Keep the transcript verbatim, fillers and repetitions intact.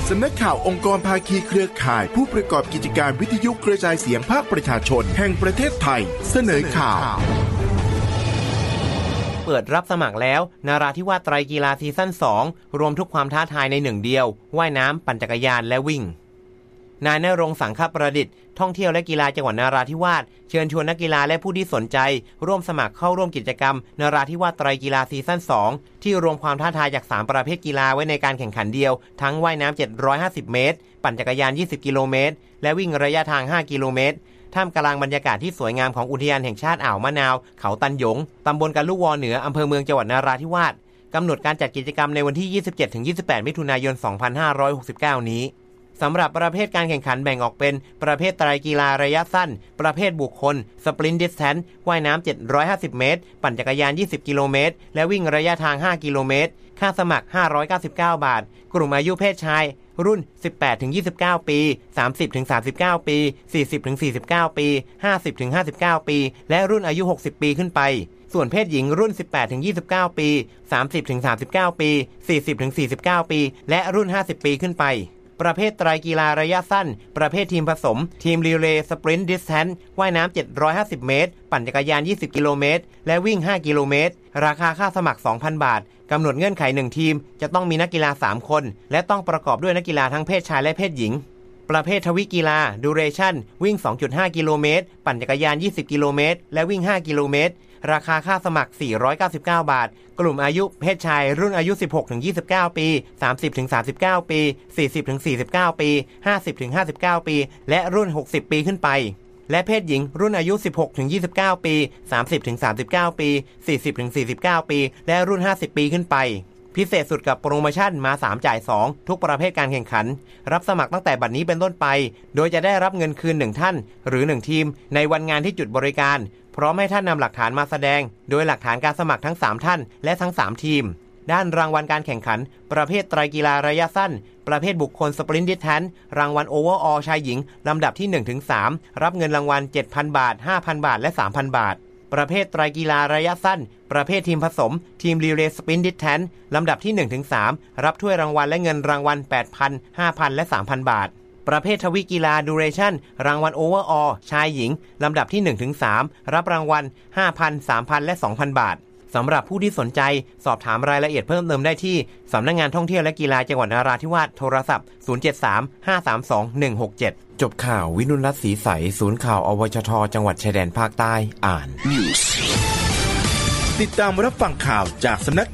สำนักข่าวองค์กรภาคีเครือข่ายผู้ประกอบกิจการวิทยุกระจายเสียงภาคประชาชนแห่งประเทศไทยเสนอข่าวเปิดรับสมัครแล้วนราธิวาสไตรกีฬาซีซั่นสองรวมทุกความท้าทายในหนึ่งเดียวว่ายน้ำปั่นจักรยานและวิ่งนายณรงค์สังฆประดิษฐ์ท่องเที่ยวและกีฬาจังหวัดนราธิวาสเชิญชวนนักกีฬาและผู้ที่สนใจร่วมสมัครเข้าร่วมกิจกรรมนราธิวาสไตรกีฬาซีซั่นสองที่รวมความท้าทายจากสามประเภทกีฬาไว้ในการแข่งขันเดียวทั้งว่ายน้ำเจ็ดร้อยห้าสิบเมตรปั่นจักรยานยี่สิบกิโลเมตรและวิ่งระยะทางห้ากิโลเมตรท่ามกลางบรรยากาศที่สวยงามของอุทยานแห่งชาติอ่าวมะนาวเขาตันหยงตำบลกันลูกวอเหนืออำเภอเมืองจังหวัดนราธิวาสกำหนดการจัดกิจกรรมในวันที่ ยี่สิบเจ็ดถึงยี่สิบแปด มิถุนายน สองพันห้าร้อยหกสิบเก้า นี้สำหรับประเภทการแข่งขันแบ่งออกเป็นประเภทไตรกีฬาระยะสั้นประเภทบุคคลสปรินต์ดิสแทนซ์ว่ายน้ำเจ็ดร้อยห้าสิบเมตรปั่นจักรยานยี่สิบกิโลเมตรและวิ่งระยะทางห้ากิโลเมตรค่าสมัครห้าร้อยเก้าสิบเก้าบาทกลุ่มอายุเพศชายรุ่น สิบแปดถึงยี่สิบเก้า ปี สามสิบถึงสามสิบเก้า ปี สี่สิบถึงสี่สิบเก้า ปี ห้าสิบถึงห้าสิบเก้า ปีและรุ่นอายุหกสิบปีขึ้นไปส่วนเพศหญิงรุ่น สิบแปดถึงยี่สิบเก้า ปี สามสิบถึงสามสิบเก้า ปี สี่สิบถึงสี่สิบเก้า ปีและรุ่นห้าสิบปีขึ้นไปประเภทไตรกีฬาระยะสั้นประเภททีมผสมทีมรีเลย์สปรินต์ดิสแทนซ์ว่ายน้ำเจ็ดร้อยห้าสิบเมตรปั่นจักรยานยี่สิบกิโลเมตรและวิ่งห้ากิโลเมตรราคาค่าสมัคร สองพัน บาทกำหนดเงื่อนไขหนึ่งทีมจะต้องมีนักกีฬาสามคนและต้องประกอบด้วยนักกีฬาทั้งเพศชายและเพศหญิงประเภททวิกีฬาดูเรชั่นวิ่ง สองจุดห้า กิโลเมตรปั่นจักรยานยี่สิบกิโลเมตรและวิ่งห้ากิโลเมตรราคาค่าสมัครสี่ร้อยเก้าสิบเก้าบาทกลุ่มอายุเพศชายรุ่นอายุ สิบหกถึงยี่สิบเก้า ปี สามสิบถึงสามสิบเก้า ปี สี่สิบถึงสี่สิบเก้า ปี ห้าสิบถึงห้าสิบเก้า ปีและรุ่นหกสิบปีขึ้นไปและเพศหญิงรุ่นอายุ สิบหกถึงยี่สิบเก้า ปี สามสิบถึงสามสิบเก้า ปี สี่สิบถึงสี่สิบเก้า ปีและรุ่นห้าสิบปีขึ้นไปพิเศษสุดกับโปรโมชั่นมาสามจ่ายสองทุกประเภทการแข่งขันรับสมัครตั้งแต่บัดนี้เป็นต้นไปโดยจะได้รับเงินคืนหนึ่งท่านหรือหนึ่งทีมในวันงานที่จุดบริการพร้อมให้ท่านนำหลักฐานมาแสดงโดยหลักฐานการสมัครทั้งสามท่านและทั้งสามทีมด้านรางวัลการแข่งขันประเภทไตรกีฬาระยะสั้นประเภทบุคคลสปรินต์ดิสแทนซ์รางวัลโอเวอร์ออลชายหญิงลำดับที่ หนึ่งถึงสาม รับเงินรางวัล เจ็ดพัน บาท ห้าพัน บาทและ สามพัน บาทประเภทไตรกีฬาระยะสั้นประเภททีมผสมทีมรีเลย์สปรินต์ดิสแทนซ์ลำดับที่ หนึ่งถึงสาม รับถ้วยรางวัลและเงินรางวัล แปดพัน ห้าพัน และ สามพัน บาทประเภททวิกีฬาดูเรชั่นรางวัลโอเวอร์ออลชายหญิงลำดับที่ หนึ่งถึงสาม รับรางวัล ห้าพัน สามพัน และ สองพัน บาทสำหรับผู้ที่สนใจสอบถามรายละเอียดเพิ่มเติมได้ที่สำนักงานท่องเที่ยวและกีฬาจังหวัดนราธิวาสโทรศัพท์ศูนย์ เจ็ด สาม ห้า สาม สอง หนึ่ง หก เจ็ดจบข่าววินุรัตน์ศรีใสศูนย์ข่าวอวชทจังหวัดชายแดนภาคใต้อ่าน News ติดตามรับฟังข่าวจากสำนัก